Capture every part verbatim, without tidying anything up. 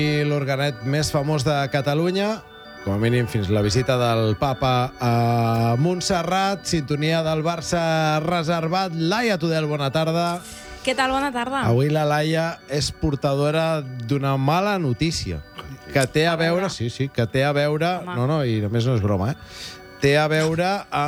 L'organet més famós de Catalunya, com a mínim fins la visita del papa a Montserrat, sintonia del Barça reservat. Laia Tudel, bona tarda. Què tal? Bona tarda. Avui la Laia és portadora d'una mala notícia, que té a veure... Sí, sí, que té a veure... No, no, i només no és broma, eh? Té a veure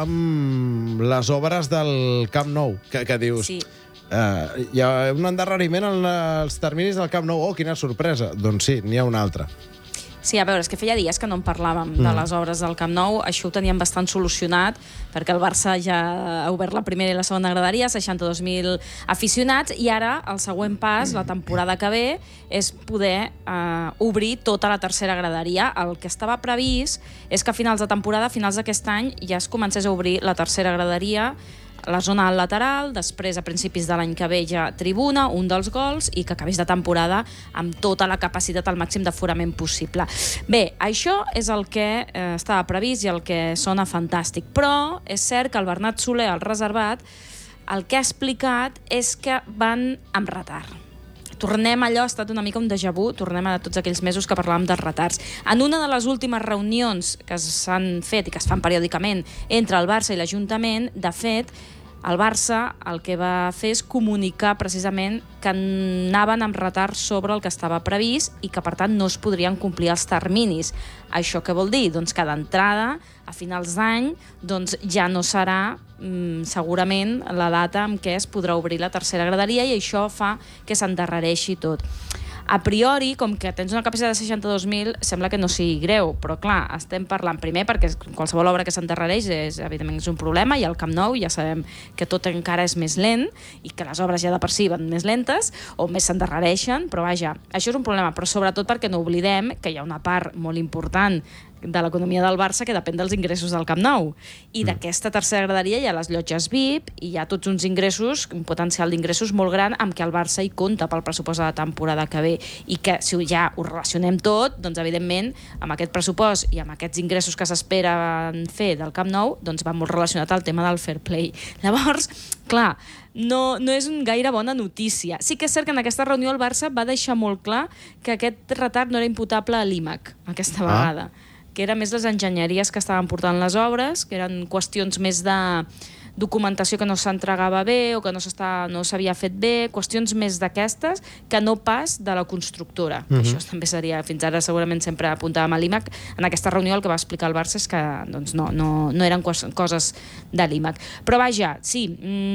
amb les obres del Camp Nou, que, que dius... Sí. Uh, hi ha un endarreriment en els terminis del Camp Nou. Oh, quina sorpresa. Doncs sí, n'hi ha una altra. Sí, a veure, és que feia dies que no en parlàvem mm. de les obres del Camp Nou. Això ho teníem bastant solucionat, perquè el Barça ja ha obert la primera i la segona graderia, seixanta-dos mil aficionats, i ara el següent pas, la temporada que ve, és poder eh, obrir tota la tercera graderia. El que estava previst és que a finals de temporada, a finals d'aquest any, ja es comencés a obrir la tercera graderia, la zona al lateral, després a principis de l'any que ve ja tribuna, un dels gols, i que acabés de temporada amb tota la capacitat al màxim d'aforament possible. Bé, això és el que eh, estava previst i el que sona fantàstic, però és cert que el Bernat Soler, el reservat, el que ha explicat és que van amb retard. Tornem allò, ha estat una mica un déjà vu, tornem a tots aquells mesos que parlàvem dels retards. En una de les últimes reunions que s'han fet i que es fan periòdicament entre el Barça i l'Ajuntament, de fet, el Barça el que va fer és comunicar precisament que anaven amb retard sobre el que estava previst i que, per tant, no es podrien complir els terminis. Això què vol dir? Doncs que d'entrada, a finals d'any, doncs ja no serà mm, segurament la data en què es podrà obrir la tercera graderia, i això fa que s'endarrereixi tot. A priori, com que tens una capacitat de seixanta-dos mil, sembla que no sigui greu, però clar, estem parlant primer perquè qualsevol obra que s'endarrereix és, evidentment, és un problema, i al Camp Nou ja sabem que tot encara és més lent i que les obres ja de per si van més lentes o més s'endarrereixen, però vaja, això és un problema, però sobretot perquè no oblidem que hi ha una part molt important de l'economia del Barça que depèn dels ingressos del Camp Nou, i d'aquesta tercera graderia hi ha les llotges V I P i hi ha tots uns ingressos, un potencial d'ingressos molt gran amb què el Barça hi compta pel pressupost de la temporada que ve, i que si ja ho relacionem tot, doncs evidentment amb aquest pressupost i amb aquests ingressos que s'esperen fer del Camp Nou, doncs va molt relacionat al tema del fair play. Llavors, clar, no, no és una gaire bona notícia. Sí que és cert que en aquesta reunió el Barça va deixar molt clar que aquest retard no era imputable a l'I M A C aquesta vegada, ah. que eren més les enginyeries que estaven portant les obres, que eren qüestions més de documentació que no s'entregava bé o que no s'està, no s'havia fet bé, qüestions més d'aquestes que no pas de la constructora. Uh-huh. Això també seria, fins ara segurament sempre apuntàvem a l'I M A C. En aquesta reunió el que va explicar el Barça és que doncs, no, no, no eren coses de l'I M A C. Però vaja, sí,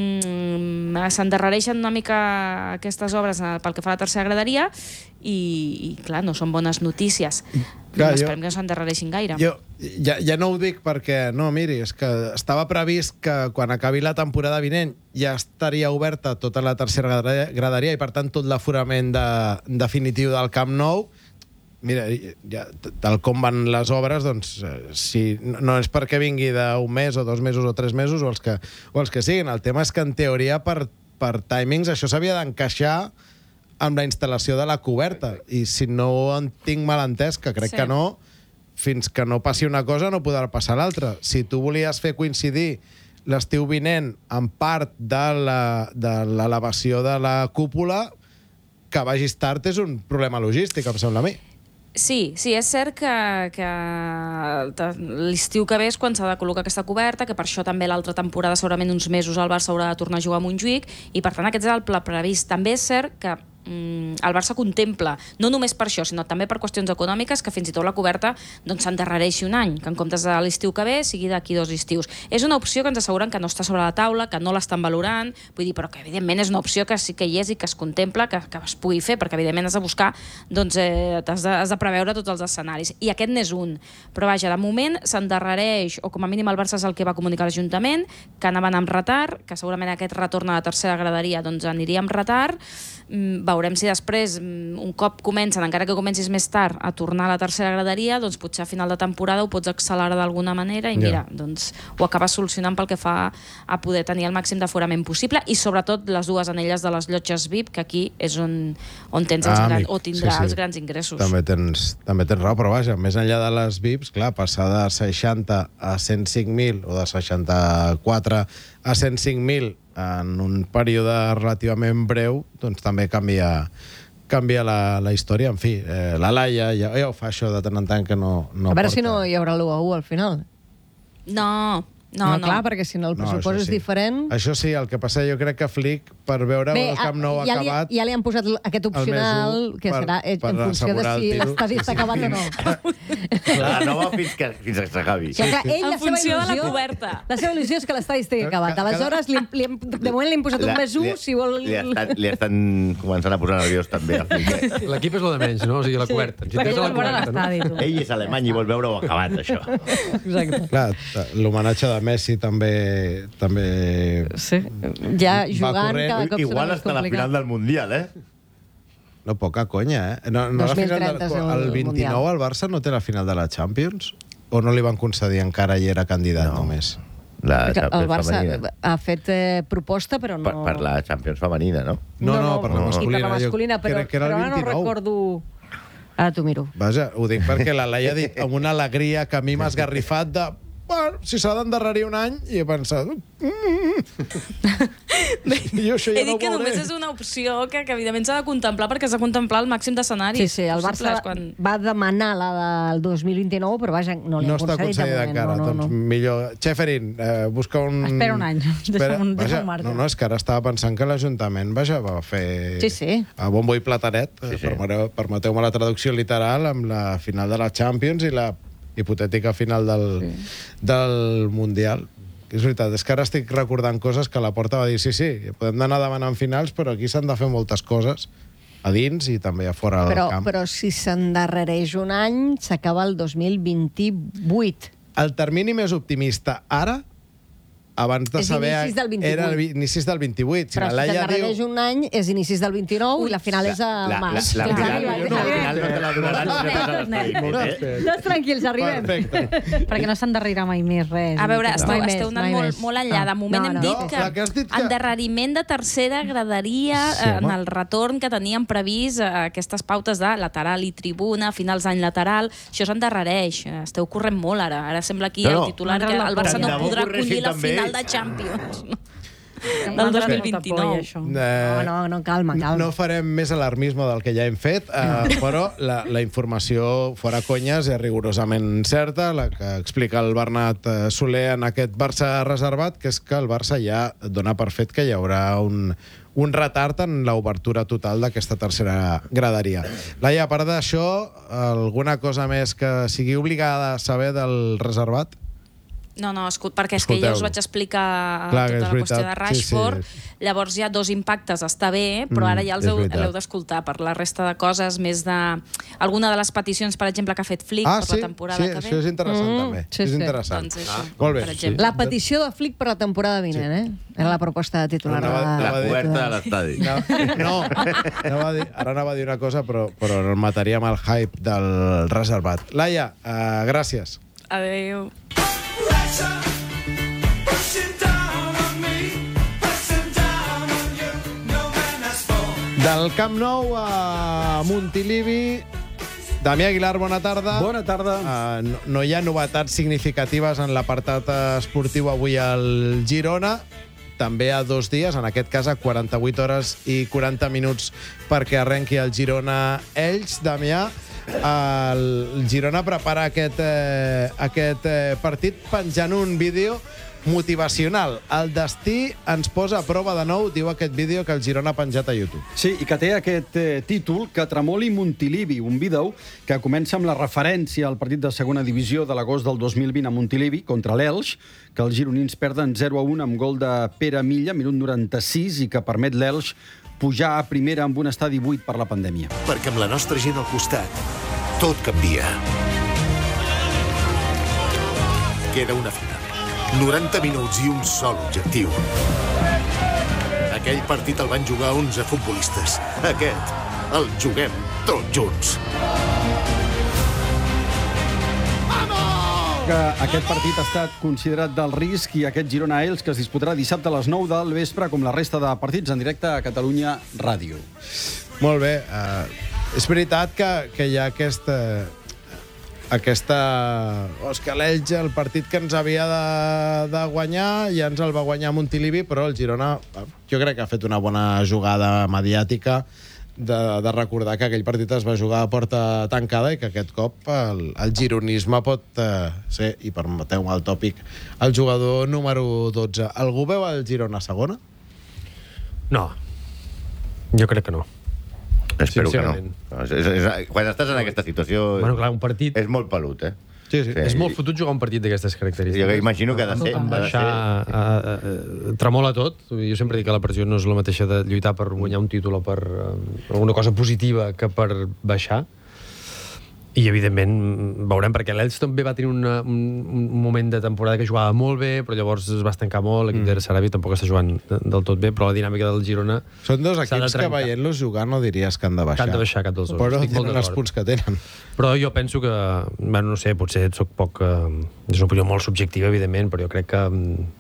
mmm, s'endarrereixen una mica aquestes obres pel que fa a la tercera graderia i, i clar, no són bones notícies. Clar, esperem jo, que no s'endarrereixin gaire. Jo ja, ja no ho dic perquè, no, miri, és que estava previst que quan acabi la temporada vinent ja estaria oberta tota la tercera graderia i, per tant, tot l'aforament de, definitiu del Camp Nou. Mira, ja, tal com van les obres, doncs, si, no és perquè vingui d'un mes o dos mesos o tres mesos o els que, o els que siguin. El tema és que, en teoria, per, per timings, això s'havia d'encaixar amb la instal·lació de la coberta, i si no en tinc mal entès, que crec sí. que no, fins que no passi una cosa no podrà passar l'altra. Si tu volies fer coincidir l'estiu vinent en part de l'elevació de la cúpula, que vagis tard és un problema logístic, em sembla a mi. Sí, sí, és cert que, que l'estiu que ve és quan s'ha de col·locar aquesta coberta, que per això també l'altra temporada, segurament uns mesos, el Barça haurà de tornar a jugar a Montjuïc, i per tant aquest és el pla previst. També és cert que el Barça contempla, no només per això, sinó també per qüestions econòmiques, que fins i tot la coberta doncs, s'endarrereixi un any, que en comptes de l'estiu que ve sigui d'aquí dos estius. És una opció que ens asseguren que no està sobre la taula, que no l'estan valorant, vull dir, però que evidentment és una opció que sí que hi és i que es contempla, que, que es pugui fer, perquè evidentment has de buscar, doncs eh, has, de, has de preveure tots els escenaris, i aquest n'és un. Però vaja, de moment s'endarrereix, o com a mínim el Barça és el que va comunicar l'Ajuntament, que anaven amb retard, que segurament aquest retorn a la tercera graderia doncs aniria amb retard. Mm, veurem si després, un cop comencen, encara que comencis més tard, a tornar a la tercera graderia, doncs potser a final de temporada ho pots accelerar d'alguna manera i mira, yeah. doncs ho acabes solucionant pel que fa a poder tenir el màxim d'aforament possible, i sobretot les dues anelles de les llotges V I P, que aquí és on, on tens els ah, grans, o tindrà sí, sí. els grans ingressos. També tens, també tens raó, però vaja, més enllà de les V I Ps, clar, passar de seixanta a cent cinc mil o de seixanta-quatre a cent cinc mil en un període relativament breu, doncs també canvia, canvia la, la història. En fi, eh, la Laia ja, ja ho fa això de tant en tant que no, no A veure porta. si no hi haurà l'u a u al final. No, no, No, no. clar, perquè si no el No, pressupost això és sí. diferent... Això sí, el que passa jo crec que Flick, per veure Bé, el Camp Nou ja li, acabat... ja li han posat aquest opcional, mes u que per- serà eh, per en funció de assegurar el si títol. l'estadi Sí, està sí. acabat o no. La nova fins que, fins que s'acabi. Que, clar, ell, En la seva funció de la il·lusió- coberta. La seva il·lusió és que l'estadi estigui acabat. Cada- Aleshores, li, li, hem- de moment li hem posat un mes u, si vol... Li estan, li estan començant a posar nerviós també. A Flick. L'equip és lo de menys, no? O sigui, la coberta. Ens La interessa la coberta coberta, no? l'estadi, tu. Ell és alemany i vol veure-ho acabat, això. Exacte. Clar, l'homenatge de Messi també... també Sí. Ja jugant corrent. cada cop serà Igual més està a la final complicat. del Mundial, eh? No, poca conya, eh? No, no dos la mil final trenta és del, el el vint-i-nou Mundial. el Barça no té la final de la Champions? O no li van concedir encara i era candidat No. només? La Que Champions el Barça femenina. ha fet eh, proposta, però no... Per, per la Champions femenina, no? No, no, per la I masculina. per la Jo masculina, però, crec que era el però ara no vint-i-nou. recordo... Ara t'ho miro. Vaja, ho dic perquè la Laia ha dit amb una alegria que a mi m'ha esgarrifat de... Bueno, si s'ha d'endarrerir un any, i he pensat... Mm, jo això ja He dit no que ho veuré. només és una opció que, que evidentment s'ha de contemplar perquè s'ha de contemplar el màxim d'escenaris. Sí, sí, el Barça possibles quan... va demanar la del dos mil vint-i-nou, però vaja, no li No han està concedit de concedida moment. encara, no, no, doncs no. millor... Xeferin, eh, busca un... Espera un any, deixa'm- vaja, deixa'm marge. no, no, és que ara estava pensant que l'Ajuntament, vaja, va fer... Sí, sí. A bombo i platanet, Sí, sí. permeteu- permeteu-me la traducció literal, amb la final de la Champions i la hipotètica final del, sí. del Mundial. És veritat, és que ara estic recordant coses que la Porta va dir sí, sí, podem anar demanant finals, però aquí s'han de fer moltes coses a dins i també a fora del Però, camp. però si s'endarrereix un any, s'acaba el dos mil vint-i-vuit. El termini més optimista ara, abans de És saber... inicis del vint-i-vuit. Era vi- inicis del vint-i-vuit. Si Però la si Laia s'endarrereix diu... un any, és inicis del vint-i-nou i la final és al La, la, març. la, Fins final, arriba, la fins arriba. final no te la donaran si no estàs a l'estadi. Eh? Tots tranquils, arribem. Perfecte. Perquè no s'endarrirà mai més res. A veure, esteu, Mai més, esteu anant mai molt, més. molt enllà. De moment No, hem no. dit No, que, clar, que has dit que- endarreriment de tercera graderia Sí, eh, en home. el retorn que teníem previst, eh, aquestes pautes de lateral i tribuna, finals d'any lateral, això s'endarrereix. Eh, Esteu corrent molt ara. Ara sembla aquí No, no. el titular que M'agrada el la Barça por. no Tant de bo podrà corressin acollir la també final ells. de Champions. No? Del Del dos mil vint-i-nou. No, no, no, calma, calma. No farem més alarmisme del que ja hem fet, eh, però la, la informació fora conyes és rigorosament certa, la que explica el Bernat eh, Soler en aquest Barça reservat, que és que el Barça ja dona per fet que hi haurà un, un retard en l'obertura total d'aquesta tercera graderia. Laia, a part d'això, alguna cosa més que sigui obligada a saber del reservat? No, no, escut, perquè és que ja us Escolteu-lo. vaig explicar Clar, que tota és la qüestió de veritat. Sí, sí. Rashford. Llavors hi ha dos impactes, està bé, però Mm, ara ja els és heu, veritat. l'heu d'escoltar per la resta de coses, més de... Alguna de les peticions, per exemple, que ha fet Flick Ah, per sí, la temporada sí, que ve. això és interessant Mm, també. sí, és sí. interessant. Doncs això, Molt bé. per exemple. La petició de Flick per la temporada vinent, eh? Era la proposta de titular. Anava- de- La anava a dir- coberta de l'estadi. No, no anava a dir, ara anava a dir una cosa, però, però el mataria amb el hype del reservat. Laia, uh, gràcies. Adéu. Del Camp Nou a Montilivi, Damià Aguilar, bona tarda. Bona tarda. Uh, no, no hi ha novetats significatives en l'apartat esportiu avui al Girona. També a dos dies, en aquest cas a quaranta-vuit hores i quaranta minuts perquè arrenqui el Girona-Elx. Damià, el Girona prepara aquest, eh, aquest eh, partit penjant un vídeo motivacional. El destí ens posa a prova de nou, diu aquest vídeo que el Girona ha penjat a YouTube. Sí, i que té aquest eh, títol, Que tremoli Montilivi, un vídeo que comença amb la referència al partit de segona divisió de l'agost del dos mil vint a Montilivi contra l'Elx, que els gironins perden zero a un amb gol de Pere Milla, minut noranta-sis, i que permet l'Elx pujar a primera amb un estadi buit per la pandèmia. Perquè amb la nostra gent al costat, tot canvia. Queda una final. noranta minuts i un sol objectiu. Aquell partit el van jugar onze futbolistes. Aquest el juguem tots junts. Que aquest partit ha estat considerat del risc i aquest Girona-Elx que es disputarà dissabte a les nou del vespre com la resta de partits en directe a Catalunya Ràdio. Molt bé. Uh, és veritat que, que hi ha aquesta... aquesta... Oh, és que l'Elx, el partit que ens havia de, de guanyar, ja ens el va guanyar Montilivi, però el Girona, jo crec que ha fet una bona jugada mediàtica de, de recordar que aquell partit es va jugar a porta tancada i que aquest cop el, el gironisme pot eh, ser, i permeteu-me el tòpic, el jugador número dotze. Algú veu el Girona a segona? No. Jo crec que no. Espero que no. És, és, és, quan estàs en aquesta situació... Bueno, clar, un partit... És molt pelut, eh? Sí, sí. Sí, és molt fotut jugar un partit d'aquestes característiques. Jo imagino que ha de ser... Baixar, a, a, a, tremola tot. Jo sempre dic que la pressió no és la mateixa de lluitar per guanyar un títol o per uh, alguna cosa positiva que per baixar. I, evidentment, veurem, perquè l'Elx també va tenir una, un, un moment de temporada que jugava molt bé, però llavors es va estancar molt, l'equip mm. de Sarabi tampoc està jugant del tot bé, però la dinàmica del Girona... Són dos equips que veient-los jugar no diries que han de baixar. Que han de baixar, cap dels dos. Però tenen els punts que tenen. Però jo penso que, bueno, no sé, potser soc poc... Eh, és una opinió molt subjectiva, evidentment, però jo crec que...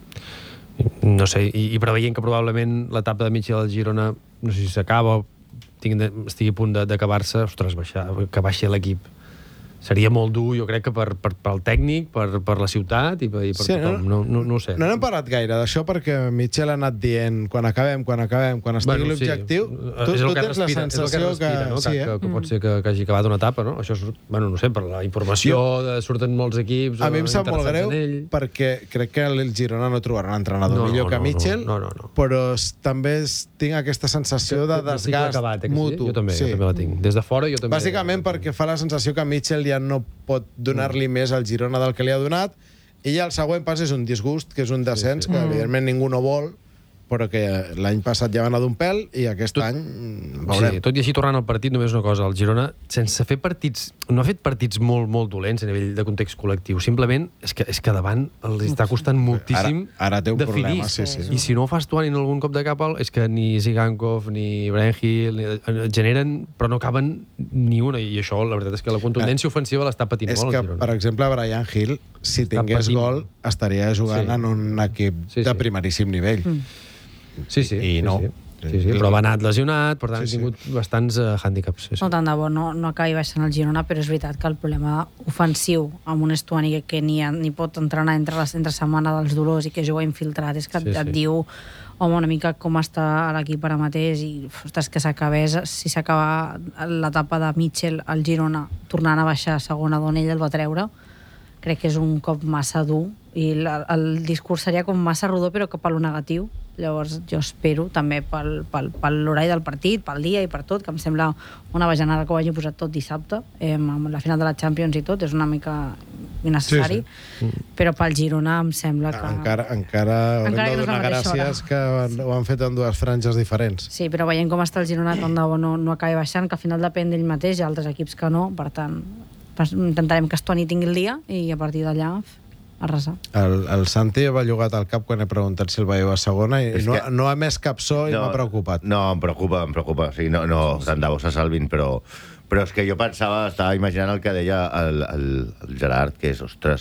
No sé, i, i preveient que probablement l'etapa de mitja del Girona, no sé si s'acaba o estigui a punt d'acabar-se, ostres, baixar, que baixi l'equip. Seria molt dur, jo crec que per, per, pel tècnic, per, per la ciutat i per, i per sí, tothom. No, no, no ho sé. No n'hem parlat gaire d'això perquè Mitchell ha anat dient quan acabem, quan acabem, quan estigui bueno, l'objectiu. Sí. Tu, tu tens respira, la sensació que... Respira, no? Sí, que, eh? que, que pot ser que, que hagi acabat una etapa, no? Això és, bueno, no sé, per la informació, de, surten molts equips... A mi em sap molt greu perquè crec que el Girona no trobarà un entrenador no, millor no, que Mitchell, no, no, no, no. però també tinc aquesta sensació de desgast acabat, eh, mutu. Sí? Jo també, sí. jo també la tinc. Des de fora jo també... Bàsicament perquè fa la sensació que Mitchell ja no pot donar-li mm. més al Girona del que li ha donat, i ja el següent pas és un disgust, que és un descens, sí, sí. que evidentment ningú no vol, però que l'any passat ja va anar d'un pèl i aquest tot, any veurem. Sí, tot i així, tornant al partit, només una cosa, el Girona, sense fer partits, no ha fet partits molt, molt dolents a nivell de context col·lectiu, simplement és que, és que davant els està costant moltíssim ara, ara té un definir. Problema, sí, sí. I si no ho fas tu en algun cop de cap, és que ni Zigankov ni Brahim Hill generen, però no acaben ni una, i això, la veritat és que la contundència ofensiva l'està patint és molt que, el Girona. Per exemple, Brahim Hill, si tingués gol, estaria jugant sí. en un equip sí, sí. de primeríssim nivell. Mm. Sí, sí. I no. Sí, sí. Sí, sí, però va anat lesionat, per tant, sí, sí. ha tingut bastants uh, hàndicaps. Sí, sí. No tant de bo, no, no acabi baixant el Girona, però és veritat que el problema ofensiu amb un Estuani que, que ni, ni pot entrenar entre la entre setmana dels dolors i que juga infiltrat, és que sí, et, et sí. diu home, una mica com està l'equip ara mateix i ostres, que s'acabés, si s'acaba l'etapa de Mitchell al Girona tornant a baixar a segona d'on ell el va treure, crec que és un cop massa dur i la, el discurs seria com massa rodó però cap a lo negatiu. Llavors jo espero també pel, pel, pel l'horari del partit, pel dia i per tot, que em sembla una bajanada que ho hagi posat tot dissabte, eh, amb la final de la Champions i tot, és una mica innecessari, sí, sí. però pel Girona em sembla que... Encara, encara, encara haurem de donar gràcies que ho han fet en dues franges diferents. Sí, però veient com està el Girona, tant de bo no, no acabi baixant, que al final depèn d'ell mateix, hi ha altres equips que no, per tant, intentarem que Estuani tingui el dia i a partir d'allà arrasar. El, el Santi va llogat al cap quan he preguntat si el veieu a segona i no, que... no ha més cap so i no, m'ha preocupat. No, em preocupa, em preocupa. O sigui, no, no, tant de bo se salvin, però, però és que jo pensava, estava imaginant el que deia el, el, el Gerard, que és, ostres,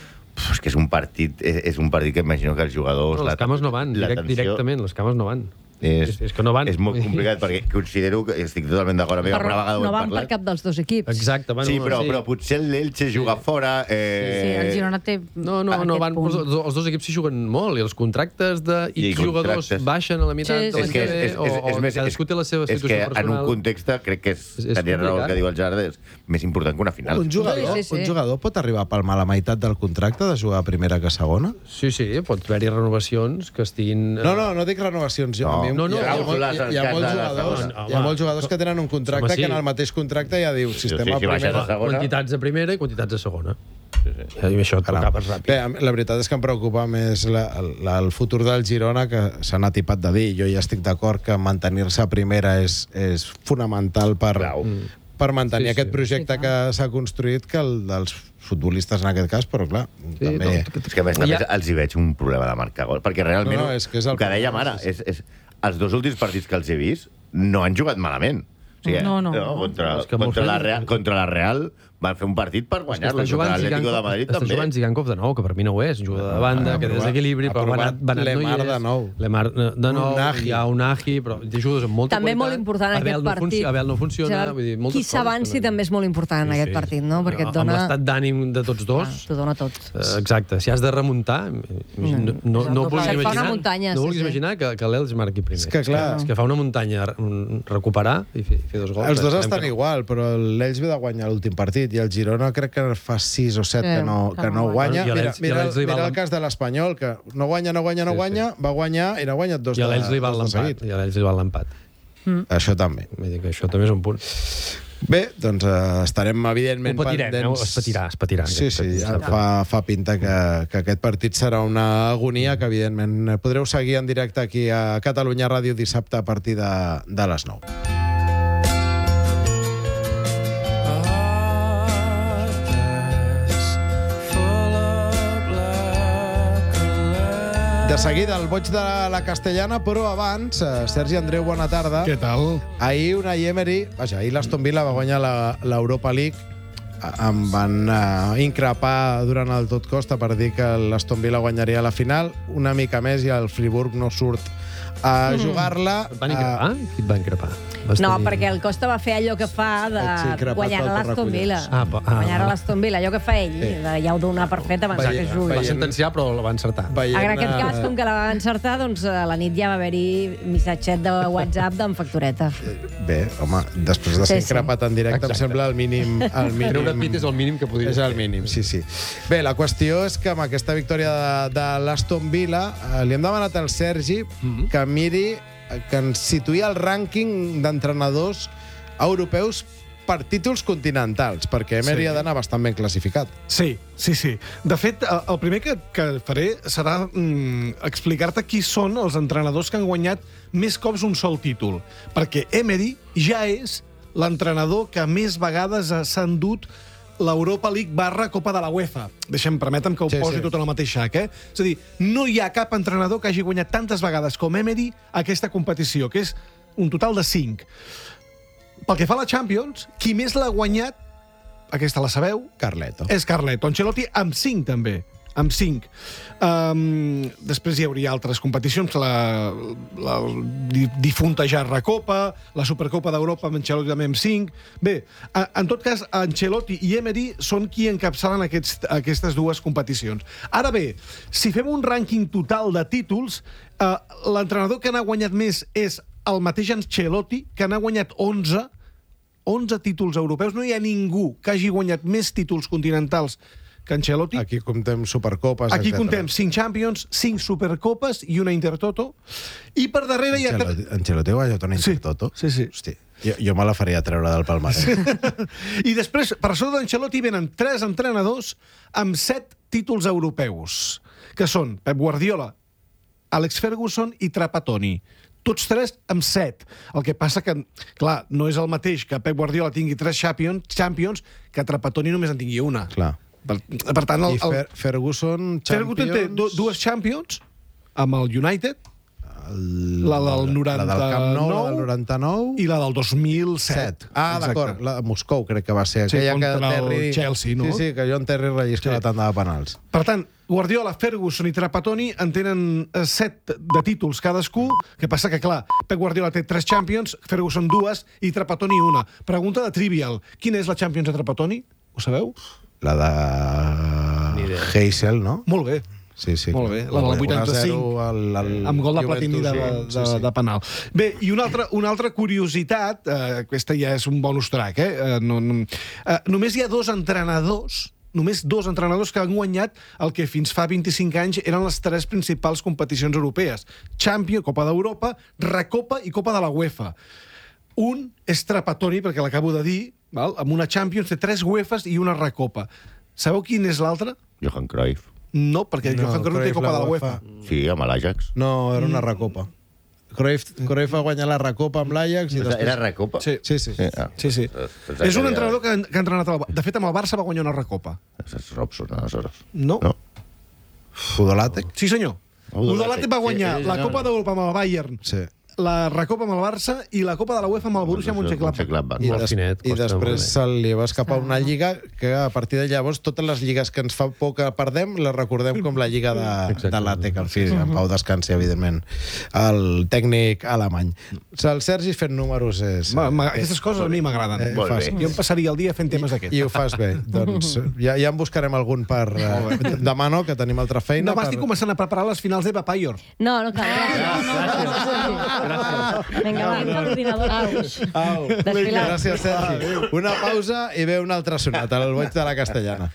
és que és un partit, és, és un partit que imagino que els jugadors... No, les cames no van, direct, directament, les cames no van. És, és, és que no van. És molt complicat, perquè considero que estic totalment d'acord amb ell. Però no van per cap dels dos equips. Exacte. Bueno, sí, però, sí. però potser l'Elche juga sí. fora... Eh... Sí, el Girona té... No, no, no van, els, els dos equips s'hi juguen molt, i els contractes de X jugadors baixen a la meitat sí, de l'any que ve, o, o cadascú té la seva situació personal. És que en un context crec que és, és tenia raó el que diu el Gerard, és més important que una final. Un jugador, sí, sí, sí. un jugador pot arribar a palmar la meitat del contracte de jugar a primera que a segona? Sí, sí, pot haver-hi renovacions que estiguin... No, no, no dic renovacions. Jo, no, no, no, Hi ha, hi ha, molts jugadors, hi ha molts jugadors que tenen un contracte sí. que en el mateix contracte ja diu sistema sí, sí, primera. Quantitats a primera i quantitats a segona. Sí, sí. Ja, i això et acabes ràpid. Bé, la veritat és que em preocupa més la, la, el futur del Girona, que s'ha anat tipat de dir. Jo ja estic d'acord que mantenir-se a primera és, és fonamental per, per mantenir sí, sí. aquest projecte sí, que s'ha construït, que el dels futbolistes en aquest cas, però clar, sí, també... No, és que a més, a més els hi veig un problema de marcar gol, perquè realment, no, no, és que és el que dèiem ara, és, és, els dos últims partits que els he vist no han jugat malament. O sigui, no, no. no contra, contra, la Real, contra la Real van fer un partit per guanyar-lo. Està jugant L'Atlético de Madrid està també. jugant Zigankov de nou, que per mi no ho és. Un jugador de banda, Ah, que però desequilibri, ha però provat Banat, Banat no hi Lemar és. de nou. Lemar de nou, Unagi. hi ha Unagi, però té jugadors amb molta També qualitat. molt important en Abel aquest no partit. funci- Abel no funciona. Gerard, Vull dir, moltes qui s'avanci coses també és molt important en Sí, aquest sí. partit, no? Perquè et Amb dona... l'estat d'ànim de tots dos, Ah, t'ho dona tot. eh, exacte, si has de remuntar, no, no, no vulguis Fa una imaginar, muntanya, no sí, vulguis sí. imaginar que, que l'Elx marqui primer. És que, clar. És que fa una muntanya mm, recuperar i fer, fer dos gols. Els dos Esperem estan que no. igual, però l'Elx ve de guanyar l'últim partit i el Girona crec que fa sis o set Sí, que no, que que no no guanya. guanya. I a Mira, l'Elx- i a mira, l'Elx li mira val el cas de l'Espanyol, que no guanya, no guanya, no Sí, guanya, va guanyar i n'ha guanyat dos I a de, l'Elx li val dos de l'empat. seguit. I a l'Elx li val l'empat. Això també. Vull dir que això també és un punt. Bé, doncs eh, estarem evidentment Ho patirem, eh? pendents. Es patirà, es patirà. Sí, aquest sí, partit, ja està fa, fa pinta que, que aquest partit serà una agonia que evidentment podreu seguir en directe aquí a Catalunya Ràdio dissabte a partir de, de les nou. De seguida, el boig de la Castellana, però abans, eh, Sergi Andreu, bona tarda. Què tal? Ahir una Emery, vaja, ahir l'Aston Villa va guanyar la- l'Europa League. Em van uh, increpar durant el tot costa per dir que l'Aston Villa guanyaria la final. Una mica més i el Friburg no surt a Mm. jugar-la. Et van increpar? Qui et va increpar? Vas No, tenir- perquè el Costa va fer allò que fa de Ets increpat guanyar pel a l'Aston Torrecullers. Villa. Ah, pa- ah, guanyar a vale. l'Aston Villa, allò que fa ell. Sí. De, ja ho donar per fet abans Veient- que jugui. Va veient- sentenciar, però la va encertar. Veient, En aquest eh, cas, com que la va encertar, doncs a la nit ja va haver-hi missatget de WhatsApp d'en Factoreta. Bé, home, després de ser Sí, sí. increpat en directe Exacte. em sembla el mínim... El mínim Treure pit és el mínim que podria És el mínim, sí, sí. Bé, la qüestió és que amb aquesta victòria de, de l'Aston Villa eh, li hem demanat al Sergi Mhm. que miri, eh, que ens situï el rànquing d'entrenadors europeus per títols continentals, perquè Emery Sí. ha d'anar bastant ben classificat. Sí, sí, sí. De fet, eh, el primer que, que faré serà mm, explicar-te qui són els entrenadors que han guanyat més cops un sol títol. Perquè Emery ja és l'entrenador que més vegades ha- s'ha endut l'Europa League barra Copa de la UEFA. Deixa'm, permetem que ho Sí, sí, posi sí. sí. tot en el mateix sac, eh? És a dir, no hi ha cap entrenador que hagi guanyat tantes vegades com Emery aquesta competició, que és un total de cinc. Pel que fa a la Champions, qui més l'ha guanyat, aquesta la sabeu, Carleto. és Carleto. Ancelotti amb cinc, també. Amb cinc. Um, després hi hauria altres competicions, la, la di- difunta ja Recopa, la Supercopa d'Europa amb Ancelotti també amb cinc. Bé, a, en tot cas, Ancelotti i Emery són qui encapçalen aquests, aquestes dues competicions. Ara bé, si fem un rànquing total de títols, uh, l'entrenador que n'ha guanyat més és el mateix Ancelotti, que n'ha guanyat onze, onze títols europeus. No hi ha ningú que hagi guanyat més títols continentals que Ancelotti. Aquí comptem Supercopes, Aquí etcètera. contem cinc Champions, cinc Supercopes i una Intertoto. I per darrere hi ha... Ancelotti, Ancelotti ha guanyat una Sí, Intertoto? sí, sí. Hosti, jo, jo me la faria treure del palmarès. I després, per sota d'Ancelotti, venen tres entrenadors amb set títols europeus, que són Pep Guardiola, Alex Ferguson i Trapattoni. Tots tres amb set. El que passa que, clar, no és el mateix que Pep Guardiola tingui tres Champions, Champions que Trapattoni només en tingui una. Clar. Per, per tant, el, I Fer el, Ferguson, Ferguson té du, Champions... dues Champions amb el United, El, la del La del Camp Nou, la del noranta-nou... i la del dos mil set. set. Ah, d'acord, la de Moscou crec que va ser. Sí, Aquella que contra el Terry... Chelsea, no? Sí, sí, que John Terry rellisca Sí. la tanda de penals. Per tant, Guardiola, Ferguson i Trapattoni en tenen eh, set de títols cadascú, que passa que, clar, Pep Guardiola té tres Champions, Ferguson dues i Trapattoni una. Pregunta de Trivial. Quina és la Champions de Trapattoni? Ho sabeu? La Ni de idea. Heysel, no? Molt bé. Sí, sí. Molt bé, la del vuitanta-cinc, un a zero al, al amb gol de Juventus Platini de, de, Juventus, sí, sí. de penal. Bé, i una altra, una altra curiositat, eh, aquesta ja és un bonus track, eh? Eh, no, no, eh, només hi ha dos entrenadors només dos entrenadors que han guanyat el que fins fa vint-i-cinc anys eren les tres principals competicions europees. Champions, Copa d'Europa, Recopa i Copa de la UEFA. Un és Trapattoni, perquè l'acabo de dir, val? Amb una Champions té tres UEFAs i una Recopa. Sabeu quin és l'altre? Johan Cruyff. No, perquè No, Johan Cruyff té Cruyff Copa la de la UEFA. UEFA. Sí, amb l'Ajax. No, era una recopa. Cruyff, Cruyff va guanyar la recopa amb l'Ajax i després... Era Recopa? Sí. Sí, sí. Sí, ah. Sí, sí. Pensava És un que entrenador que, que ha entrenat... El... De fet, amb el Barça va guanyar una recopa. És Robson, aleshores. No? No. Udolàtec? Sí, senyor. Udolàtec. Udolàtec va guanyar Sí, sí, la senyor. Copa d'Europa amb el Bayern Sí. la Recopa amb el Barça i la Copa de la UEFA amb el Borussia Mönchengladbach. I, Molt des, finet, I costa després molt bé. se li va escapar una lliga que a partir de llavors totes les lligues que ens fa por que perdem les recordem com la lliga de, de l'A T E C, en fi, en Pau descansi, evidentment, el tècnic alemany. El Sergi fent números és... Ma, ma, aquestes coses a mi m'agraden. Eh, Molt fas- bé. Jo em passaria el dia fent temes d'aquests. I ho fas bé. Doncs ja, ja en buscarem algun per... Eh, demà no, que tenim altra feina. Demà per... estic començant a preparar les finals d'Eva Payor. No, no cal. Gràcies. Vinga, va. Au. Au. Desfilat. Gràcies, Sergi. Una pausa i ve un altre sonat, el boig de la castellana.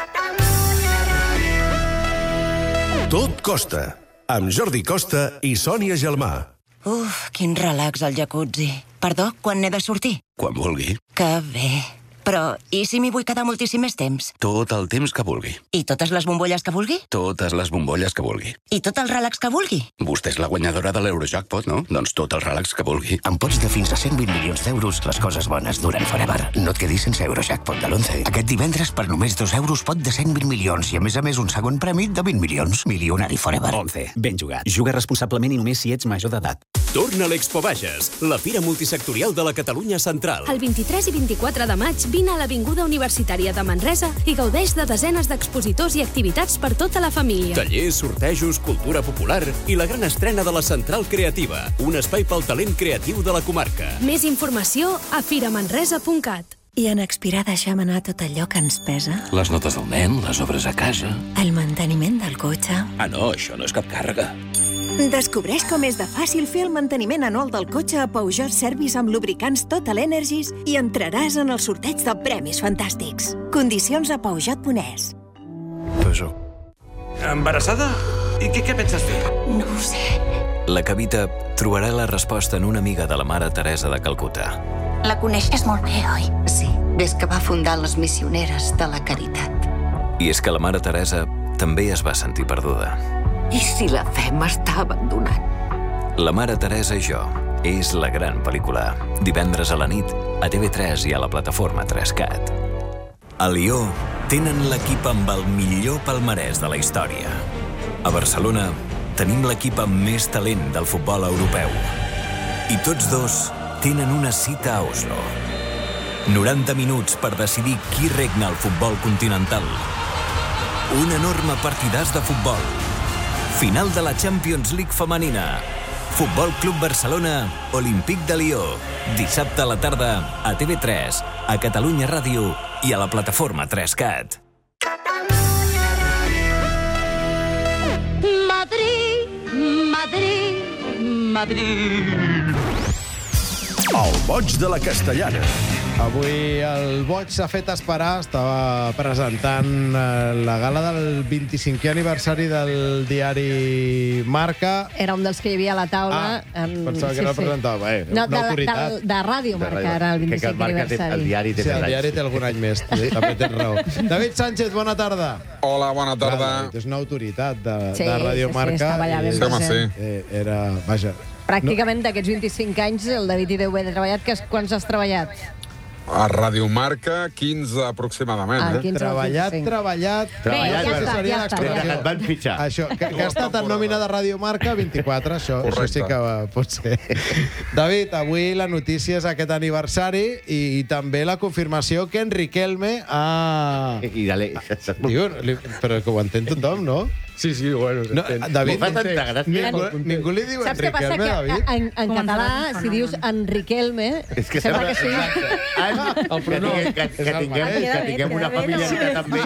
Tot costa, amb Jordi Costa i Sònia Gelmà. Uf, quin relax al jacuzzi. Perdó, quan n'he de sortir? Quan vulgui. Que bé. Però, i si m'hi vull quedar moltíssim més temps? Tot el temps que vulgui. I totes les bombolles que vulgui? Totes les bombolles que vulgui. I tot el relax que vulgui? Vostè és la guanyadora de l'Eurojackpot, no? Doncs tot el relax que vulgui. Amb pots de fins a cent vint milions d'euros, les coses bones duren forever. No et quedis sense Eurojackpot de l'onze. Aquest divendres, per només dos euros, pot de cent vint milions i, a més a més, un segon premi de vint milions. Milionari forever. onze. Ben jugat. Juga responsablement i només si ets major d'edat. Torna a l'Expo Bages, la fira multisectorial de la Catalunya Central. El vint-i-tres i vint-i-quatre de maig vine a l'Avinguda Universitària de Manresa i gaudeix de desenes d'expositors i activitats per tota la família. Tallers, sortejos, cultura popular i la gran estrena de la Central Creativa, un espai pel talent creatiu de la comarca. Més informació a firamanresa punt cat. I en expirar deixem anar tot allò que ens pesa? Les notes del nen, les obres a casa... El manteniment del cotxe... Ah, no, això no és cap càrrega. Descobreix com és de fàcil fer el manteniment anual del cotxe a Peugeot Service amb lubricants Total Energies i entraràs en el sorteig de premis fantàstics. Condicions a peugeot punt es. Peugeot. Embarassada? I què, què penses fer? No ho sé. La Cavita trobarà la resposta en una amiga de la Mare Teresa de Calcuta. La coneixes molt bé, oi? Sí, des que va fundar les Missioneres de la Caritat. I és que la Mare Teresa també es va sentir perduda. I si la fe m'està abandonant? La Mare Teresa i jo és la gran pel·lícula. Divendres a la nit, a T V tres i a la plataforma tres cat. A Lió tenen l'equip amb el millor palmarès de la història. A Barcelona tenim l'equip amb més talent del futbol europeu. I tots dos tenen una cita a Oslo. noranta minuts per decidir qui regna el futbol continental. Un enorme partidàs de futbol. Final de la Champions League femenina. Futbol Club Barcelona, Olímpic de Lió. Dissabte a la tarda a T V tres, a Catalunya Ràdio i a la plataforma tres cat. Madrid, Madrid, Madrid. El boig de la castellana. Avui el boig s'ha fet esperar, estava presentant la gala del vint-i-cinquè aniversari del diari Marca. Era un dels que hi havia a la taula. Ah, en... pensava que sí, no el presentava. Eh, no, una de, autoritat. De, de Ràdio Marca, era el vint-i-cinquè aniversari. El diari té sí, més el diari té algun any més, també tens raó. David Sánchez, bona tarda. Hola, bona tarda. Clar, és una autoritat de, sí, de Ràdio sí, sí, Marca. estava allà ben sí, home, sí. Eh, era, vaja... Pràcticament no. D'aquests vint-i-cinc anys, el David hi deu haver treballat. Que, quants has treballat? A Ràdio Marca, quinze aproximadament. Ah, eh? quinze treballat, treballat, treballat. Bé, ja està, ja està. Que et van fitxar. Això, que, que ha estat en nòmina de Ràdio Marca, vint-i-quatre, això, això sí que va, pot ser. David, avui la notícia és aquest aniversari i, i també la confirmació que en Riquelme ha... I dale. Diu, li, però que ho entén tothom, no? Sí, sí, bueno, no, David, fa tanta gràcia. Ningú, ningú li diu saps què passa? Enriquelme, David? Que en, en català, si dius Enriquelme, és que sembla que sí. En, el pronom. Que, que, que, tinguem, que tinguem una família que també...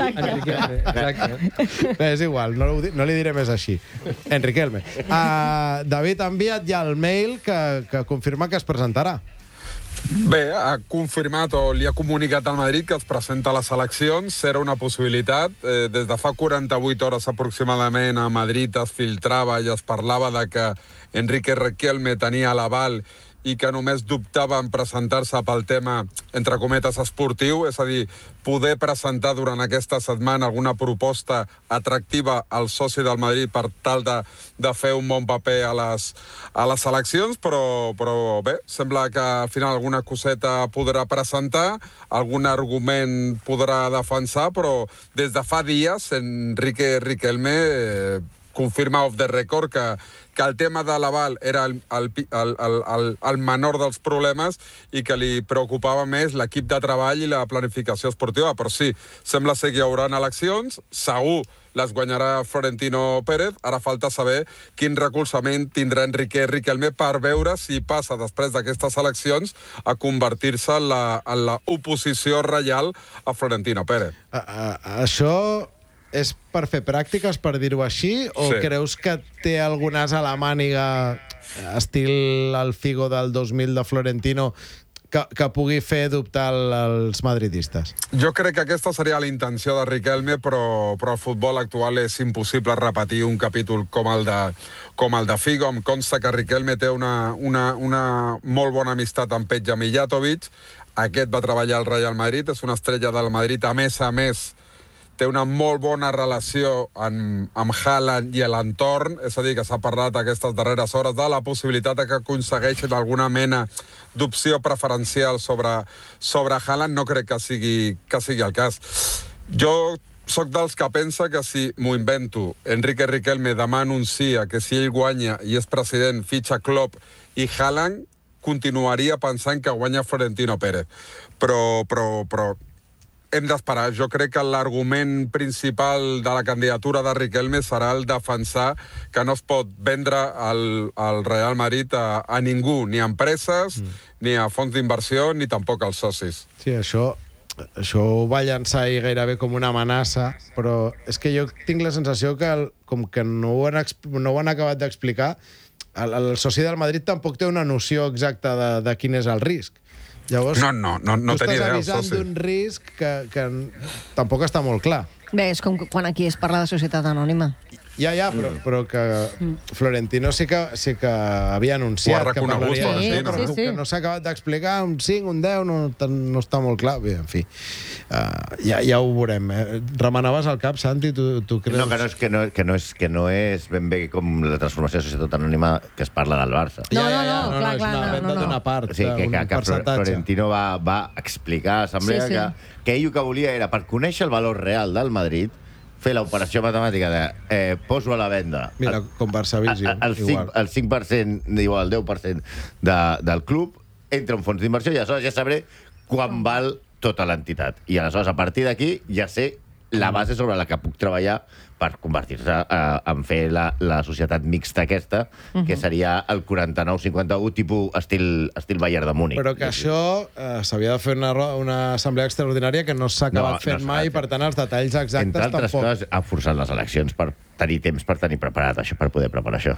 Exacte. Bé, és igual, no, no li diré més així. Enriquelme. Uh, David ha enviat ja el mail que, que confirma que es presentarà. Bé, ha confirmat o li ha comunicat al Madrid que es presenta a les eleccions, era una possibilitat. Eh, des de fa quaranta-vuit hores aproximadament a Madrid es filtrava i es parlava de que Enrique Riquelme tenia l'aval i que només dubtava en presentar-se pel tema, entre cometes, esportiu, és a dir, poder presentar durant aquesta setmana alguna proposta atractiva al soci del Madrid per tal de, de fer un bon paper a les, a les eleccions, però, però bé, sembla que al final alguna coseta podrà presentar, algun argument podrà defensar, però des de fa dies Enrique Riquelme eh, confirma off the record que, que el tema de l'aval era el, el, el, el, el menor dels problemes i que li preocupava més l'equip de treball i la planificació esportiva. Però sí, sembla ser que hi haurà eleccions, segur les guanyarà Florentino Pérez. Ara falta saber quin recolzament tindrà Enrique Riquelme per veure si passa després d'aquestes eleccions a convertir-se en la, en la oposició reial a Florentino Pérez. A, a, això és per fer pràctiques, per dir-ho així, o Sí. creus que té algunes a la màniga, estil el Figo del dos mil de Florentino, que, que pugui fer dubtar els madridistes? Jo crec que aquesta seria la intenció de Riquelme, però, però el futbol actual és impossible repetir un capítol com el de, com el de Figo. Em consta que Riquelme té una, una, una molt bona amistat amb Peja Mijatovic. Aquest va treballar al Real Madrid, és una estrella del Madrid. A més a més, té una molt bona relació amb, amb Haaland i l'entorn, és a dir, que s'ha parlat aquestes darreres hores de la possibilitat de que aconsegueixin alguna mena d'opció preferencial sobre, sobre Haaland. No crec que sigui, que sigui el cas. Jo soc dels que pensa que si m'ho invento, Enrique Riquelme demà anuncia que si ell guanya i és president, fitxa Klopp i Haaland, continuaria pensant que guanya Florentino Pérez. Però, però, però hem d'esperar. Jo crec que l'argument principal de la candidatura de Riquelme serà el defensar que no es pot vendre el, el Real Madrid a, a ningú, ni a empreses, mm. ni a fons d'inversió, ni tampoc als socis. Sí, això, això ho va llançar ahir gairebé com una amenaça, però és que jo tinc la sensació que, el, com que no ho han, no ho han acabat d'explicar, el, el soci del Madrid tampoc té una noció exacta de, de quin és el risc. Llavors, no, no, no, no tu tenia idea, estàs avisant d'un risc que, que tampoc està molt clar. Bé, és com quan aquí es parla de societat anònima. Ja, ja, però, però que Florentino sí que, sí que havia anunciat Ho ha que reconegut, parlaria d'això, Florentino. però Sí, sí. que no s'ha acabat d'explicar, un cinc, un deu, no, no està molt clar. Bé, en fi, uh, ja, ja ho veurem. Eh? Remenaves el cap, Santi, tu, tu creus? No, que no, és, que, no, que, no és, que no és ben bé com la transformació de societat anònima que es parla del Barça. No, no, no, clar, és clar, una no, venda no, no. d'una part, O sigui, que, un que, que percentatge. Florentino va, va explicar a l'assemblea Sí, sí. que, que ell el que volia era, per conèixer el valor real del Madrid, fer l'operació matemàtica de eh, poso a la venda Mira, com Barça Vision, el, el, cinc, igual. el cinc per cent, igual, el deu per cent de, del club, entra un fons d'inversió i aleshores ja sabré quan val tota l'entitat. I aleshores, a partir d'aquí, ja sé la base sobre la que puc treballar per convertir-se eh, en fer la, la societat mixta aquesta, uh -huh. que seria el quaranta-nou cinquanta-u, tipus estil, estil Bayern de Múnich. Però que això eh, s'havia de fer una, ro- una assemblea extraordinària que no s'ha acabat No, no fent s'ha mai, fet. per tant, els detalls exactes Entre altres tampoc. coses, ha forçat les eleccions per tenir temps per tenir preparat això, per poder preparar això.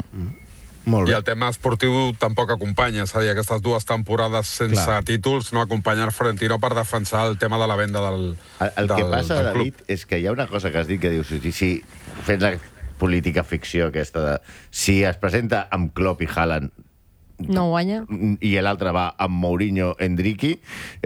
Molt I bé. el tema esportiu tampoc acompanya, és a dir, aquestes dues temporades sense Clar. títols no acompanyen Florentino per defensar el tema de la venda del, El, el del, que passa, del David, club. és que hi ha una cosa que has dit que dius, si, si fent la política ficció aquesta de... Si es presenta amb Klopp i Haaland No guanya? i l'altre va amb Mourinho, Endriqui,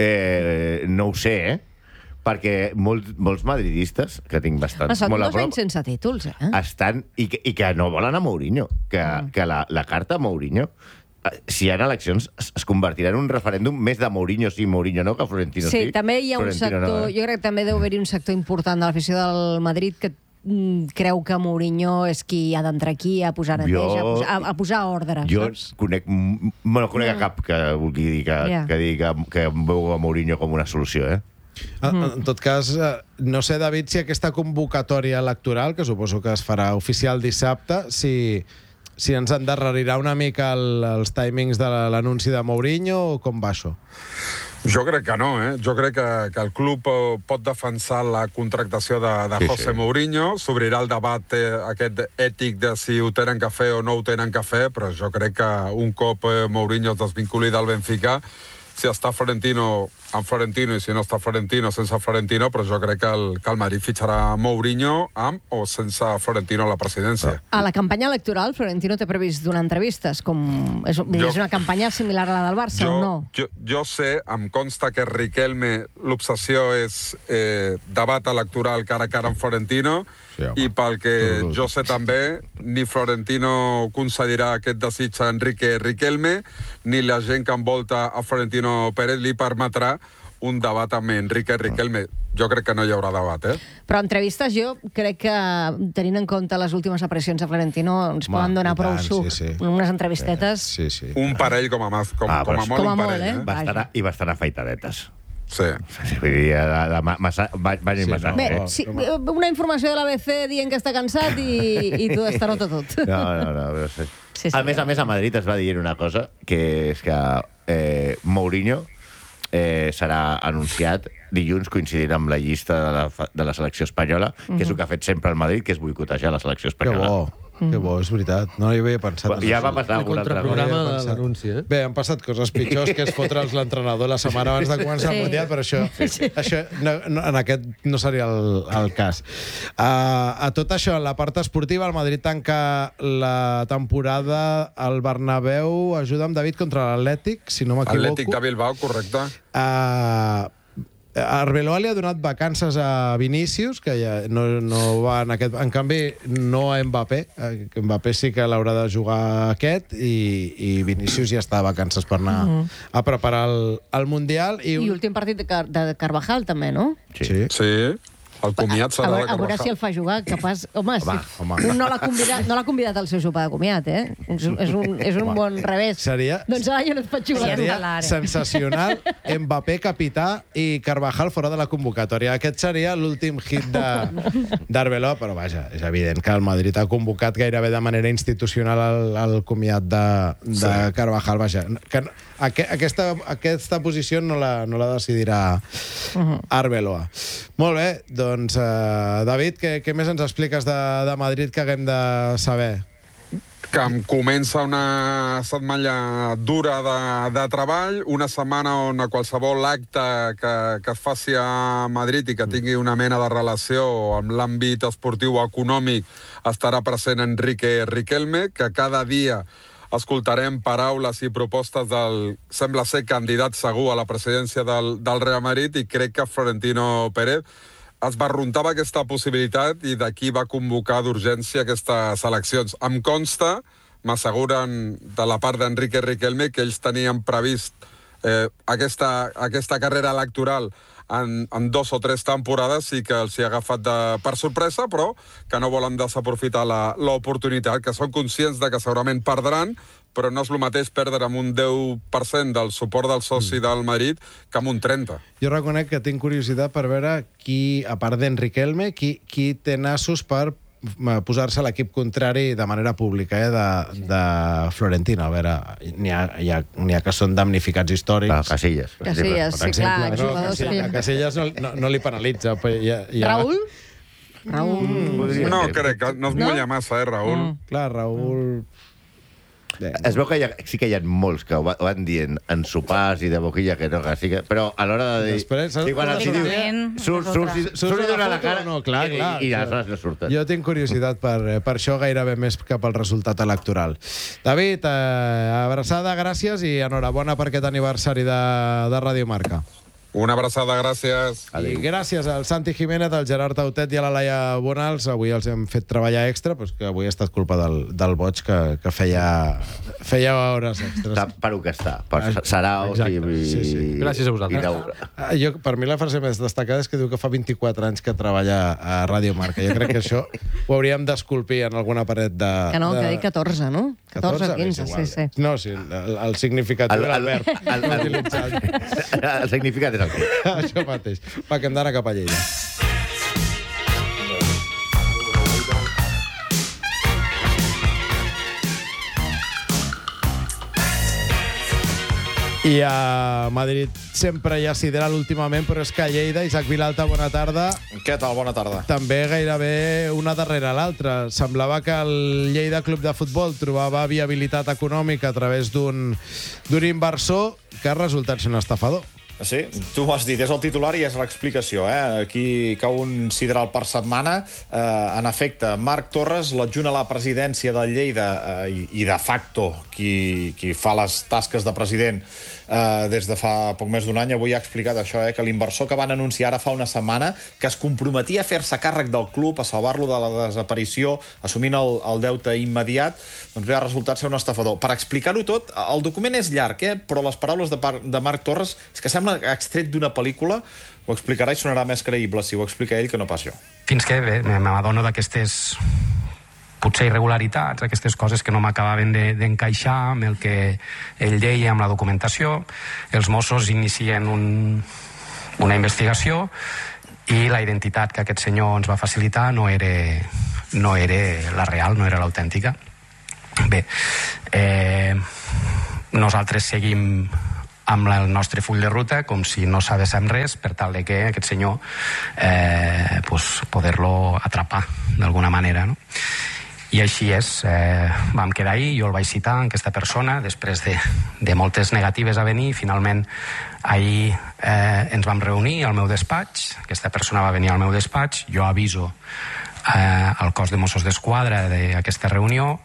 eh, no ho sé, eh? Perquè molts, molts madridistes, que tinc bastant Ah, són molt a dos prop, anys sense títols, eh? estan... I que, i que no volen a Mourinho. Que, mm. que la, la carta a Mourinho, eh, si hi ha eleccions, es, es convertirà en un referèndum més de Mourinho sí, Mourinho no, que Florentino sí. Sí, també hi ha un Florentino sector... No, eh? Jo crec que també deu haver-hi un sector important de l'afició del Madrid que mm, creu que Mourinho és qui ha d'entrar aquí a posar neteja, Jo- a, posar, a, a posar ordre, Jo saps? conec, m- bueno, conec a cap que vulgui dir que, Ja. que, digui que, que veu a Mourinho com una solució, eh? En, en tot cas, eh, no sé, David, si aquesta convocatòria electoral, que suposo que es farà oficial dissabte, si, si ens endarrerirà una mica el, els timings de l'anunci de Mourinho o com va això? Jo crec que no, eh? Jo crec que, que el club eh, pot defensar la contractació de, de Sí, José sí. Mourinho, s'obrirà el debat eh, aquest ètic de si ho tenen que fer o no ho tenen que fer, però jo crec que un cop eh, Mourinho es desvinculi del Benfica, si està Florentino amb Florentino i si no està Florentino sense Florentino, però jo crec que el, que el Madrid fitxarà Mourinho amb o sense Florentino a la presidència. A la campanya electoral, Florentino té previst donar entrevistes, com... És, vull dir, Jo- és una campanya similar a la del Barça, Jo, o no? jo, jo sé, em consta que Riquelme, l'obsessió és eh, debat electoral cara a cara amb Florentino, Sí, home. i pel que jo sé també, ni Florentino concedirà aquest desig a Enrique Riquelme, ni la gent que envolta a Florentino Pérez li permetrà un debat amb Enrique Riquelme. Jo crec que no hi haurà debat, eh? Però entrevistes jo crec que, tenint en compte les últimes aparicions de Florentino, ens Home, poden donar i prou tant, suc. sí, sí. Unes entrevistetes... Sí, sí. Un parell com a, mas, com, Ah, com a però molt Com a un molt, parell, eh? eh? Bastant, I bastant afaitadetes. Sí. Vull dir, de, de, massa, bany i Sí, massa. no. Bé, Oh, sí, home. una informació de l'A B C dient que està cansat i, i tu estarot tot. No, no, no. Però sí. Sí, sí. A més a més, a Madrid es va dir una cosa, que és que eh, Mourinho eh, serà anunciat dilluns coincidint amb la llista de la, fa- de la selecció espanyola, que és el que ha fet sempre el Madrid, que és boicotejar la selecció Que espanyola. bo, que bo, és veritat. No hi havia pensat. en Ja això. va passar alguna altra cosa. Contraprograma No hi de havia pensat. l'anunci, eh? Bé, han passat coses pitjors, que és fotre'ls l'entrenador la setmana abans de començar Sí. el Mundial, però això, això no, no, en aquest no seria el, el cas. Uh, a tot això, en la part esportiva, el Madrid tanca la temporada al Bernabéu, ajuda amb David contra l'Atlètic, si no m'equivoco. Atlètic de Bilbao, correcte. Uh, Arbeloa li ha donat vacances a Vinícius, que ja no, no va en aquest... En canvi, no a Mbappé. Eh, Mbappé sí que l'haurà de jugar aquest i, i Vinícius ja està de vacances per anar Mhm. a preparar el, el Mundial. I, I últim partit de, Car de Carvajal, també, no? Sí. Sí. El comiat A serà veure, de a veure Carvajal. si el fa jugar, capaç... Home, Home, si home. un no l'ha convidat, no l'ha convidat al seu sopar de comiat, eh? És, un- és un, és un bon revés. Seria, Doncs ara jo no et faig jugar. seria estel·lar, eh? sensacional Mbappé capità i Carvajal fora de la convocatòria. Aquest seria l'últim hit de- d'Arbeloa, però vaja, és evident que el Madrid ha convocat gairebé de manera institucional el, el comiat de, de Sí. Carvajal. Vaja, que, no- aqu aquesta, aquesta posició no la, no la decidirà Arbeloa. Molt bé, doncs, eh, David, què, què més ens expliques de, de Madrid que haguem de saber? Que em comença una setmana dura de, de treball, una setmana on a qualsevol acte que, que es faci a Madrid i que tingui una mena de relació amb l'àmbit esportiu o econòmic estarà present Enrique Riquelme, que cada dia escoltarem paraules i propostes del, sembla ser, candidat segur a la presidència del, del Real Madrid, i crec que Florentino Pérez es barruntava aquesta possibilitat i d'aquí va convocar d'urgència aquestes eleccions. Em consta, m'asseguren de la part d'Enrique Riquelme, que ells tenien previst eh, aquesta, aquesta carrera electoral en, en dos o tres temporades, i que els hi ha agafat de, per sorpresa, però que no volen desaprofitar la- l'oportunitat, que són conscients de que segurament perdran, però no és el mateix perdre amb un deu per cent del suport del soci del Madrid que amb un trenta. Jo reconec que tinc curiositat per veure qui, a part d'Enriquelme, qui, qui té nassos per eh, posar-se a l'equip contrari de manera pública, eh, de, de Florentino. A veure, n'hi ha, hi ha, n'hi ha que són damnificats històrics. Ah, Casillas. per Casillas, exemple. sí, clar, no, jugadors Casillas, que- a Casillas no, no, no li penalitza. Però hi ha, hi ha... Raúl? Raúl... Podria No, ser. crec que no es No? mulla massa, eh, Raúl? Mm. Clar, Raúl... Bé, Es veu que hi ha, sí que hi ha molts que ho, va- ho van dient en sopars i de boquilla, que no, que sí que... Però a l'hora de dir... Després, sí, quan els hi diu... Moment, Surt, és surt, altra. surt, surt, i dona la cara No, clar, i, clar. i, i aleshores no surten. Jo tinc curiositat per, eh, per això gairebé més que pel resultat electoral. David, eh, abraçada, gràcies i enhorabona per aquest aniversari de, de Radio Marca. Una abraçada, gràcies. I gràcies al Santi Jiménez, al Gerard Tautet i a la Laia Bonals. Avui els hem fet treballar extra, però és que avui ha estat culpa del, del boig que, que feia, feia hores extres. Està per orquestar, per saraos i, i, Sí, sí. Gràcies a vosaltres. i daura. Ah, jo, per mi la frase més destacada és que diu que fa vint-i-quatre anys que treballa a Ràdio Marca. Jo crec que això ho hauríem d'esculpir en alguna paret de... Que no, de... que dic catorze, no? catorze o quinze, és sí, igual. sí. No, sí, el, el significatiu El- era el- el verb. el- el- utilitzat. El significat és el que... Això mateix. Va, que hem d'anar cap a Lleida. I a Madrid sempre hi ha sideral últimament, però és que a Lleida, Isaac Vilalta, bona tarda. Què tal? Bona tarda. També gairebé una darrere l'altra. Semblava que el Lleida Club de Futbol trobava viabilitat econòmica a través d'un d'un inversor que ha resultat ser un estafador. Sí, tu ho has dit, és el titular i és l'explicació. Eh? Aquí cau un sideral per setmana. Eh, en efecte, Marc Torres, l'adjunt a la presidència del Lleida eh, i, i de facto qui, qui fa les tasques de president eh, des de fa poc més d'un any, avui ha explicat això, eh, que l'inversor que van anunciar ara fa una setmana, que es comprometia a fer-se càrrec del club, a salvar-lo de la desaparició, assumint el, el deute immediat, doncs bé, ha resultat ser un estafador. Per explicar-ho tot, el document és llarg, eh, però les paraules de, par de Marc Torres és que sembla sembla extret d'una pel·lícula, ho explicarà i sonarà més creïble si ho explica ell que no pas jo. Fins que bé, m'adono d'aquestes potser irregularitats, aquestes coses que no m'acabaven d'encaixar amb el que ell deia amb la documentació. Els Mossos inicien un, una investigació i la identitat que aquest senyor ens va facilitar no era, no era la real, no era l'autèntica. Bé, eh, nosaltres seguim amb el nostre full de ruta com si no sabéssim res per tal de que aquest senyor eh, pues, poder-lo atrapar d'alguna manera, no? I així és, eh, vam quedar ahir, jo el vaig citar, aquesta persona, després de, de moltes negatives a venir, finalment ahir eh, ens vam reunir al meu despatx, aquesta persona va venir al meu despatx, jo aviso eh, al cos de Mossos d'Esquadra d'aquesta reunió,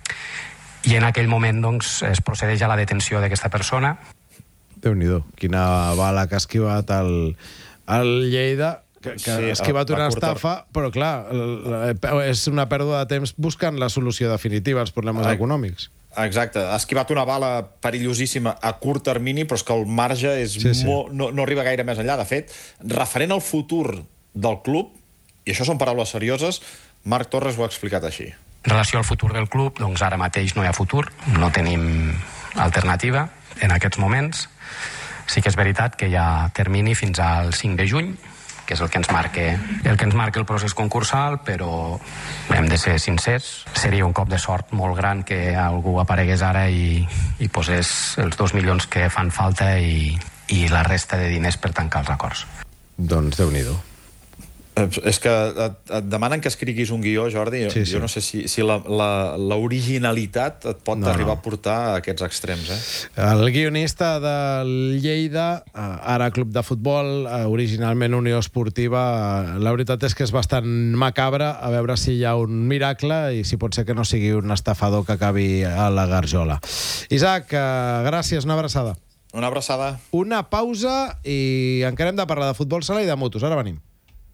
i en aquell moment doncs, es procedeix a la detenció d'aquesta persona. Déu-n'hi-do, quina bala que ha esquivat el, el Lleida, que, que Sí, ha esquivat la una curta- estafa, però clar, la- és una pèrdua de temps buscant la solució definitiva als problemes Ai. econòmics. Exacte, ha esquivat una bala perillosíssima a curt termini, però és que el marge és Sí, sí. mo- no, no arriba gaire més enllà. De fet, referent al futur del club, i això són paraules serioses, Marc Torres ho ha explicat així. En relació al futur del club, doncs ara mateix no hi ha futur, no tenim alternativa en aquests moments. Sí que és veritat que hi ha termini fins al cinc de juny, que és el que ens marca el que ens marca el procés concursal, però hem de ser sincers. Seria un cop de sort molt gran que algú aparegués ara i, i posés els dos milions que fan falta i, i la resta de diners per tancar els acords. Doncs Déu-n'hi-do. Eh, És que et, et demanen que escriguis un guió, Jordi. Sí, sí. Jo no sé si, si la- la- l'originalitat et pot No, arribar no. a portar a aquests extrems, eh? El guionista del Lleida, eh, ara club de futbol, eh, originalment Unió Esportiva, eh, la veritat és que és bastant macabre, a veure si hi ha un miracle i si pot ser que no sigui un estafador que acabi a la garjola. Isaac, eh, gràcies, una abraçada. Una abraçada. Una pausa i encarem de parlar de futbol sala i de motos. Ara venim.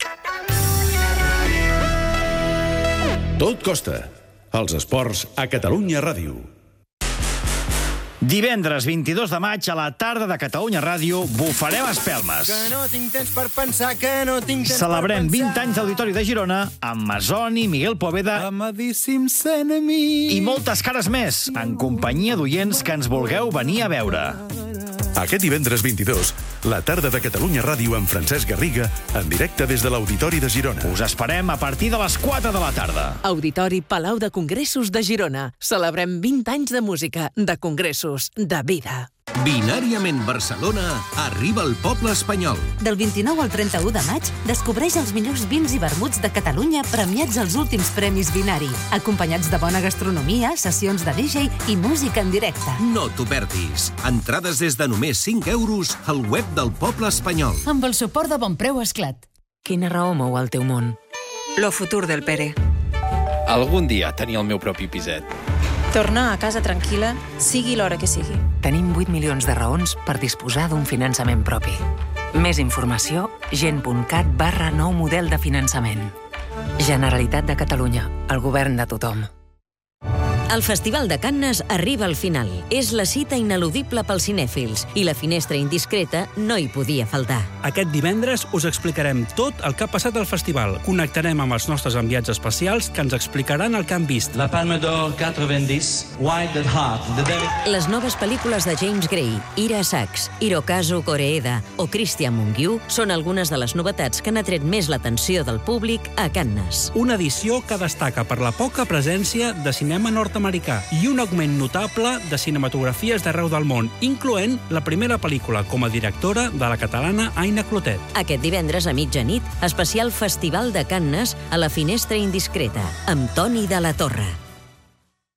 Tot costa. Els esports a Catalunya Ràdio. Divendres vint-i-dos de maig a la tarda de Catalunya Ràdio bufarem espelmes. Que no tinc temps per pensar, que no tinc temps Celebrem per pensar. vint anys d'Auditori de Girona amb Masoni, Miguel Poveda Amadíssims enemics. i moltes cares més, en companyia d'oients que ens vulgueu venir a veure. Aquest divendres vint-i-dos, la tarda de Catalunya Ràdio amb Francesc Garriga, en directe des de l'Auditori de Girona. Us esperem a partir de les quatre de la tarda. Auditori Palau de Congressos de Girona. Celebrem vint anys de música, de congressos, de vida. Binàriament Barcelona arriba al poble espanyol. Del vint-i-nou al trenta-u de maig, descobreix els millors vins i vermuts de Catalunya premiats als últims Premis Binari, acompanyats de bona gastronomia, sessions de D J i música en directe. No t'ho perdis. Entrades des de només cinc euros al web del poble espanyol. Amb el suport de Bonpreu Esclat. Quina raó mou el teu món? Lo futur del Pere. Algun dia tenir el meu propi piset. Tornar a casa tranquil·la, sigui l'hora que sigui. Tenim vuit milions de raons per disposar d'un finançament propi. Més informació, gent.cat barra nou model de finançament. Generalitat de Catalunya, el govern de tothom. El Festival de Cannes arriba al final. És la cita ineludible pels cinèfils i la finestra indiscreta no hi podia faltar. Aquest divendres us explicarem tot el que ha passat al festival. Connectarem amb els nostres enviats especials que ens explicaran el que han vist. La Palme d'Or quatre-vingt-dix, Wild at Heart, de David... Les noves pel·lícules de James Gray, Ira Sachs, Hirokazu Koreeda o Christian Mungiu són algunes de les novetats que han atret més l'atenció del públic a Cannes. Una edició que destaca per la poca presència de cinema nord-americà i un augment notable de cinematografies d'arreu del món, incloent la primera pel·lícula com a directora de la catalana Aina Clotet. Aquest divendres a mitjanit, especial Festival de Cannes a la Finestra Indiscreta, amb Toni de la Torre.